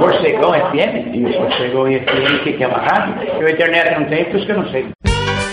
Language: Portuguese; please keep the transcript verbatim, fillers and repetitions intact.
Morcegão F M? Isso. Morcegão F M, o que, que é uma rádio? Eu a internet não tem, por isso que eu não sei.